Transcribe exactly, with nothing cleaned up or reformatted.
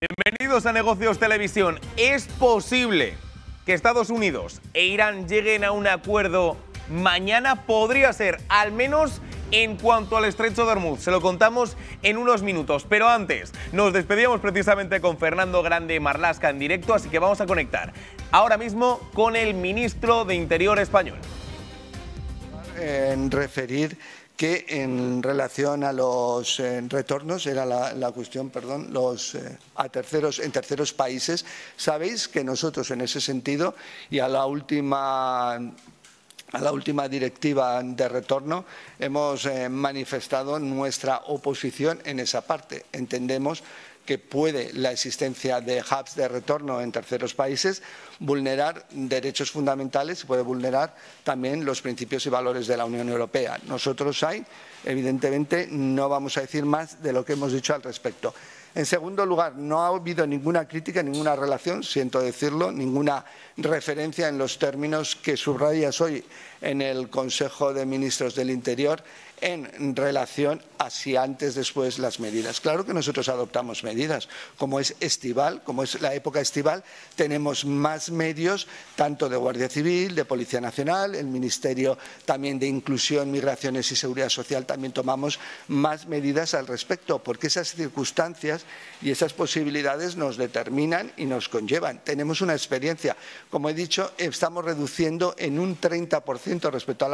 Bienvenidos a Negocios Televisión. ¿Es posible que Estados Unidos e Irán lleguen a un acuerdo mañana? Podría ser, al menos en cuanto al Estrecho de Hormuz. Se lo contamos en unos minutos. Pero antes, nos despedíamos precisamente con Fernando Grande Marlaska en directo, así que vamos a conectar ahora mismo con el ministro de Interior español. En referir que en relación a los eh, retornos, era la, la cuestión, perdón, los, eh, a terceros, en terceros países, sabéis que nosotros en ese sentido y a la última... A la última directiva de retorno hemos eh, manifestado nuestra oposición en esa parte. Entendemos que puede la existencia de hubs de retorno en terceros países vulnerar derechos fundamentales y puede vulnerar también los principios y valores de la Unión Europea. Nosotros ahí, evidentemente, no vamos a decir más de lo que hemos dicho al respecto. En segundo lugar, no ha habido ninguna crítica, ninguna relación, siento decirlo, ninguna referencia en los términos que subrayas hoy en el Consejo de Ministros del Interior en relación a si antes, después las medidas. Claro que nosotros adoptamos medidas, como es estival, como es la época estival, tenemos más medios, tanto de Guardia Civil, de Policía Nacional, el Ministerio también de Inclusión, Migraciones y Seguridad Social, también tomamos más medidas al respecto, porque esas circunstancias y esas posibilidades nos determinan y nos conllevan. Tenemos una experiencia, como he dicho, estamos reduciendo en un treinta por ciento respecto al